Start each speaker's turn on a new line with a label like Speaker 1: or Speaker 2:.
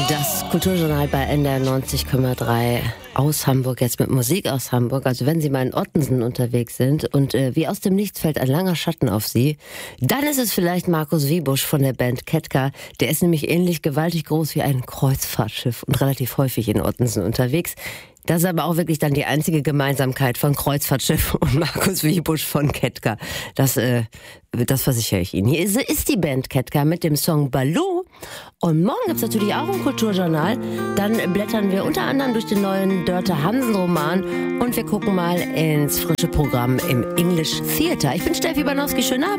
Speaker 1: Das Kulturjournal bei NDR 90,3 aus Hamburg, jetzt mit Musik aus Hamburg. Also wenn Sie mal in Ottensen unterwegs sind und wie aus dem Nichts fällt ein langer Schatten auf Sie, dann ist es vielleicht Markus Wiebusch von der Band Ketka. Der ist nämlich ähnlich gewaltig groß wie ein Kreuzfahrtschiff und relativ häufig in Ottensen unterwegs. Das ist aber auch wirklich dann die einzige Gemeinsamkeit von Kreuzfahrtschiff und Markus Wiebusch von Ketka. Das versichere ich Ihnen. Hier ist die Band Ketka mit dem Song Baloo. Und morgen gibt's natürlich auch ein Kulturjournal. Dann blättern wir unter anderem durch den neuen Dörte Hansen-Roman und wir gucken mal ins frische Programm im English Theater. Ich bin Steffi Banowski. Schönen Abend.